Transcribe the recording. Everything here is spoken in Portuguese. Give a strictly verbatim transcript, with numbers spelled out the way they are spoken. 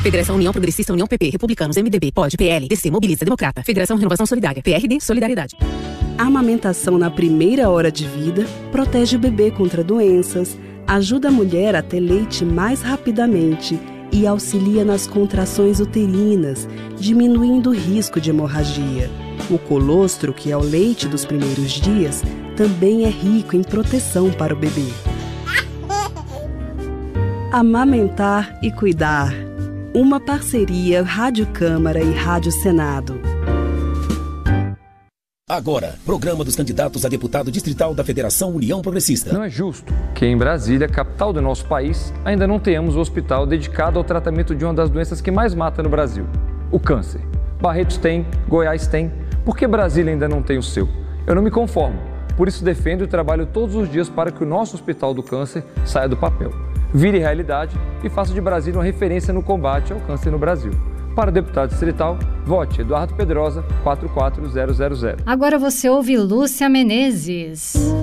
Federação União Progressista, União P P, Republicanos, M D B, P O D, P L, D C, Mobiliza, Democrata. Federação Renovação Solidária, P R D, Solidariedade. A amamentação na primeira hora de vida protege o bebê contra doenças, ajuda a mulher a ter leite mais rapidamente e auxilia nas contrações uterinas, diminuindo o risco de hemorragia. O colostro, que é o leite dos primeiros dias, também é rico em proteção para o bebê. Amamentar e cuidar. Uma parceria Rádio Câmara e Rádio Senado. Agora, programa dos candidatos a deputado distrital da Federação União Progressista. Não é justo que em Brasília, capital do nosso país, ainda não tenhamos um hospital dedicado ao tratamento de uma das doenças que mais mata no Brasil, o câncer. Barretos tem, Goiás tem, por que Brasília ainda não tem o seu? Eu não me conformo, por isso defendo e trabalho todos os dias para que o nosso Hospital do Câncer saia do papel, vire realidade e faça de Brasília uma referência no combate ao câncer no Brasil. Para o deputado distrital, vote Eduardo Pedrosa, quatro quatro zero zero zero. Agora você ouve Lúcia Menezes.